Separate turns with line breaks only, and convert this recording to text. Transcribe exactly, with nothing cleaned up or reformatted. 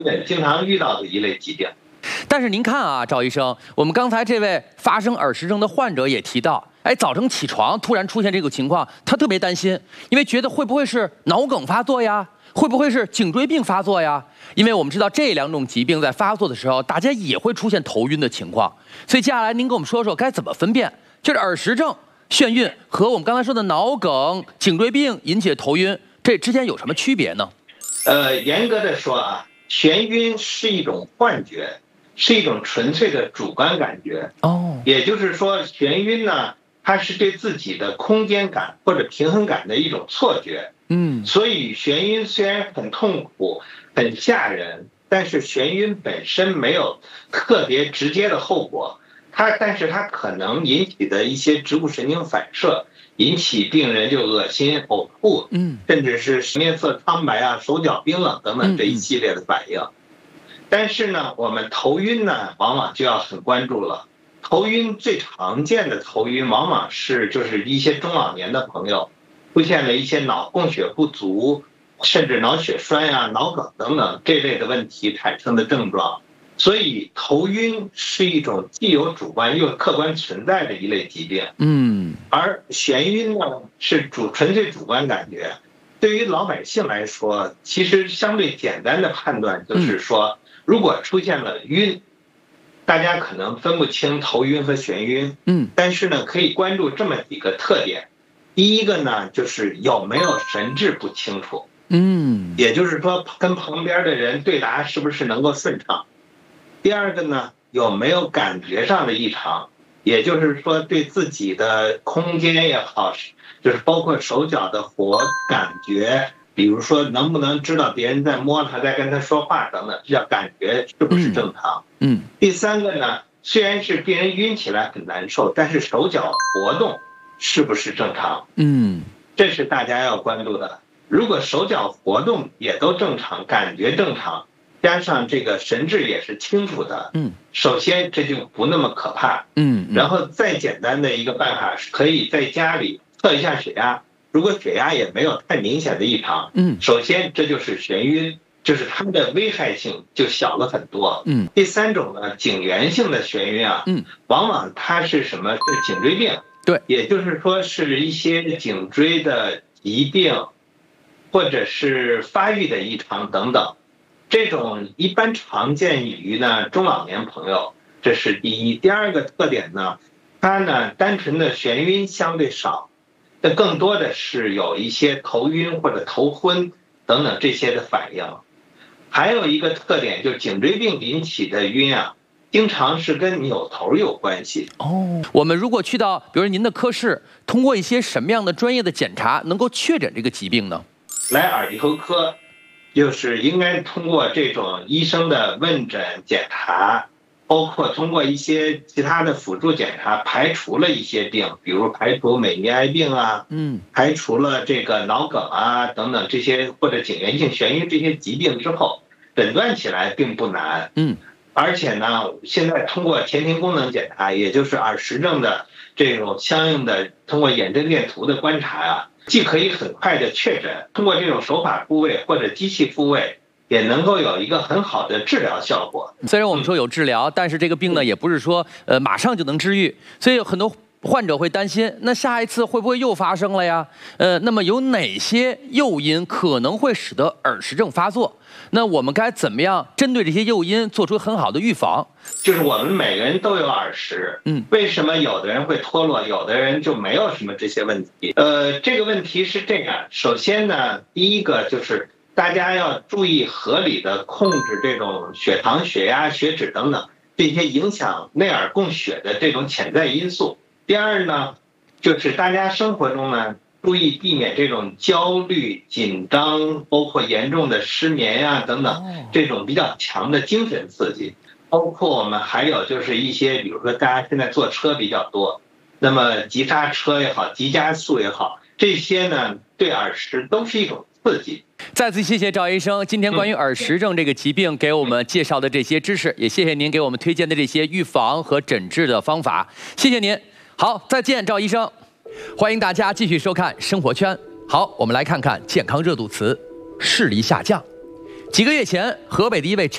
经常遇到的一类疾病。
但是您看啊，赵医生，我们刚才这位发生耳石症的患者也提到，哎，早晨起床突然出现这个情况，他特别担心，因为觉得会不会是脑梗发作呀？会不会是颈椎病发作呀？因为我们知道这两种疾病在发作的时候，大家也会出现头晕的情况。所以接下来您跟我们说说该怎么分辨，就是耳石症、眩晕和我们刚才说的脑梗、颈椎病引起的头晕，这之间有什么区别呢？
呃，严格的说啊，眩晕是一种幻觉，是一种纯粹的主观感觉。
哦，
也就是说，眩晕呢，它是对自己的空间感或者平衡感的一种错觉。
嗯，
所以眩晕虽然很痛苦、很吓人，但是眩晕本身没有特别直接的后果。它，但是它可能引起的一些植物神经反射，引起病人就恶心、呕吐，
嗯，
甚至是面色苍白啊、手脚冰冷等等这一系列的反应。但是呢，我们头晕呢，往往就要很关注了。头晕最常见的头晕，往往是就是一些中老年的朋友出现了一些脑供血不足，甚至脑血栓呀、脑梗等等这类的问题产生的症状。所以头晕是一种既有主观又客观存在的一类疾病。
嗯，
而眩晕呢是主纯粹主观感觉。对于老百姓来说，其实相对简单的判断就是说，如果出现了晕，大家可能分不清头晕和眩晕。
嗯，
但是呢，可以关注这么几个特点。第一个呢，就是有没有神志不清楚。
嗯，
也就是说，跟旁边的人对答是不是能够顺畅。第二个呢，有没有感觉上的异常，也就是说对自己的空间也好，就是包括手脚的活感觉，比如说能不能知道别人在摸他，在跟他说话等等，这叫感觉是不是正常。
嗯，
第三个呢，虽然是病人晕起来很难受，但是手脚活动是不是正常。
嗯，
这是大家要关注的。如果手脚活动也都正常，感觉正常，加上这个神志也是清楚的，
嗯，
首先这就不那么可怕。
嗯，
然后再简单的一个办法是可以在家里测一下血压，如果血压也没有太明显的异常，
嗯，
首先这就是眩晕，就是它的危害性就小了很多。
嗯，
第三种呢，颈源性的眩晕啊，
嗯，
往往它是什么？是颈椎病。
对，
也就是说是一些颈椎的疾病，或者是发育的异常等等。这种一般常见于呢中老年朋友，这是第一。第二个特点呢，它呢单纯的眩晕相对少，但更多的是有一些头晕或者头昏等等这些的反应。还有一个特点就是颈椎病引起的晕啊，经常是跟扭头有关系。
哦，我们如果去到比如您的科室，通过一些什么样的专业的检查能够确诊这个疾病呢？
来耳鼻喉科，就是应该通过这种医生的问诊检查，包括通过一些其他的辅助检查，排除了一些病，比如排除美尼埃病啊，
嗯，
排除了这个脑梗啊等等这些或者颈源性眩晕这些疾病之后，诊断起来并不难。
嗯，而
且呢，现在通过前庭功能检查，也就是耳石症的这种相应的通过眼振电图的观察啊，既可以很快的确诊，通过这种手法复位或者机器复位，也能够有一个很好的治疗效果。
虽然我们说有治疗，但是这个病呢，也不是说呃马上就能治愈，所以很多患者会担心，那下一次会不会又发生了呀？呃，那么有哪些诱因可能会使得耳石症发作？那我们该怎么样针对这些诱因做出很好的预防？
就是我们每个人都有耳石，
嗯，
为什么有的人会脱落，有的人就没有什么这些问题？呃，这个问题是这样，首先呢，第一个就是大家要注意合理的控制这种血糖、血压、血脂等等这些影响内耳供血的这种潜在因素。第二呢，就是大家生活中呢，注意避免这种焦虑、紧张，包括严重的失眠呀、啊、等等这种比较强的精神刺激。包括我们还有就是一些，比如说大家现在坐车比较多，那么急刹车也好，急加速也好，这些呢对耳石都是一种刺激。
再次谢谢赵医生今天关于耳石症这个疾病给我们介绍的这些知识，也谢谢您给我们推荐的这些预防和诊治的方法，谢谢您。好，再见，赵医生。欢迎大家继续收看生活圈。好，我们来看看健康热度词：视力下降。几个月前，河北的一位